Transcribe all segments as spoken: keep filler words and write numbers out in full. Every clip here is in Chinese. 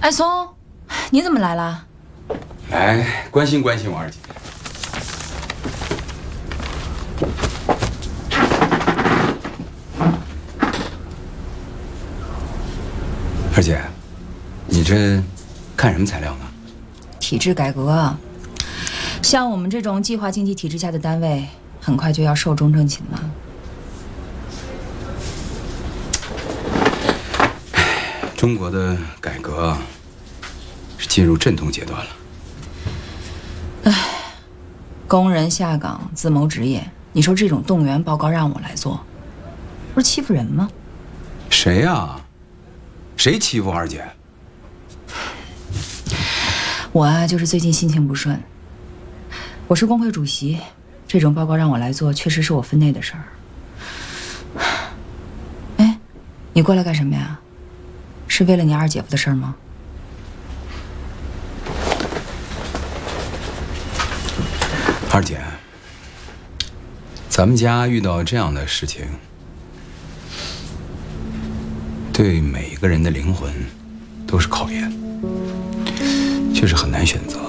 艾松，你怎么来了？ 来关心关心我二姐。二姐，你这看什么材料呢？ 体制改革，像我们这种计划经济体制下的单位，很快就要寿终正寝了。 中国的改革是进入阵痛阶段了。 唉，工人下岗自谋职业，你说这种动员报告让我来做，不是欺负人吗？ 谁呀？谁欺负二姐？ 我啊，就是最近心情不顺。我是工会主席，这种报告让我来做，确实是我分内的事儿。哎，你过来干什么呀？是为了你二姐夫的事儿吗？ 二姐，咱们家遇到这样的事情，对每一个人的灵魂都是考验，确实很难选择。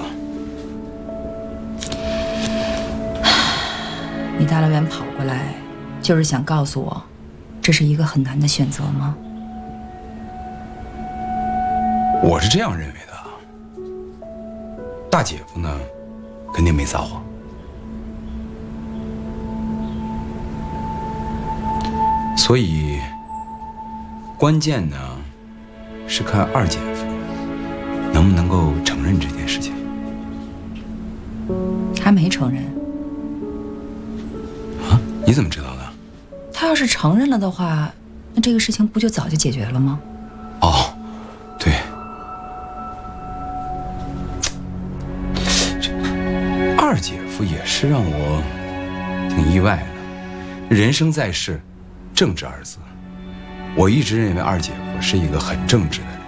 你大老远跑过来，就是想告诉我，这是一个很难的选择吗？ 我是这样认为的。大姐夫呢，肯定没撒谎。所以，关键呢，是看二姐夫能不能够承认这件事情。 他没承认。 啊？你怎么知道的？ 他要是承认了的话，那这个事情不就早就解决了吗？ 哦，对。这二姐夫也是让我挺意外的。人生在世，正直二字，我一直认为二姐夫是一个很正直的人。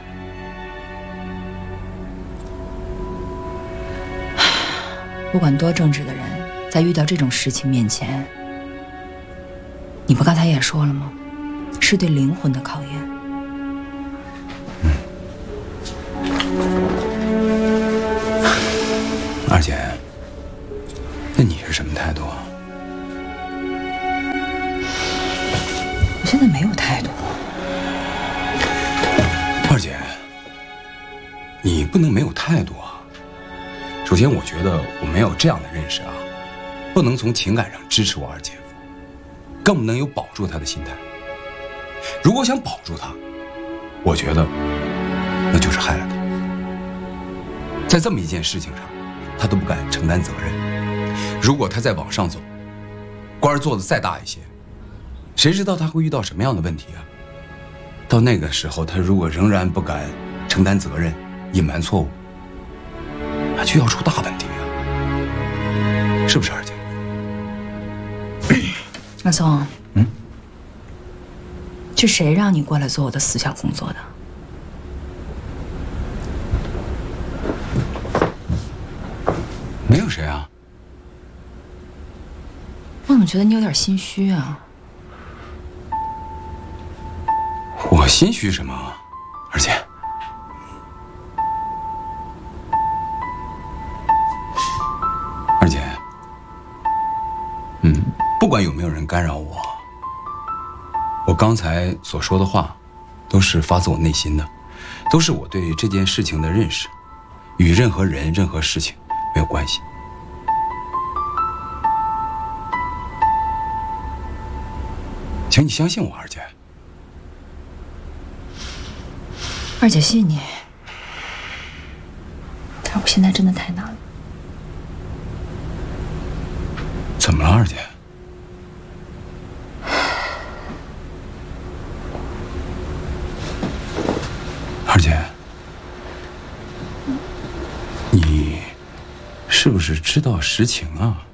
不管多正直的人，在遇到这种事情面前，你不刚才也说了吗？是对灵魂的考验。 嗯。二姐，那你是什么态度啊？ 我现在没有态度。 二姐，你不能没有态度啊。首先，我觉得我没有这样的认识啊，不能从情感上支持我二姐夫，更不能有保住他的心态。如果想保住他，我觉得那就是害了他。在这么一件事情上，他都不敢承担责任。如果他再往上走，官儿做得再大一些，谁知道他会遇到什么样的问题啊？到那个时候，他如果仍然不敢承担责任，隐瞒错误，那就要出大问题啊！是不是二姐？ 阿松， 嗯， 是谁让你过来做我的思想工作的？ 没有谁啊。 我怎么觉得你有点心虚啊？ 我心虚什么，二姐？二姐，嗯，不管有没有人干扰我，我刚才所说的话，都是发自我内心的，都是我对这件事情的认识，与任何人、任何事情没有关系。请你相信我，二姐。 二姐信你，但是我现在真的太难了。 怎么了，二姐？二姐，你是不是知道实情啊？